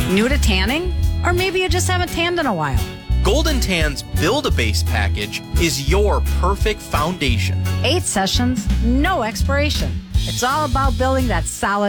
New to tanning? Or maybe you just haven't tanned in a while. Golden Tann's Build-A-Base package is your perfect foundation. 8 sessions, no expiration. It's all about building that solid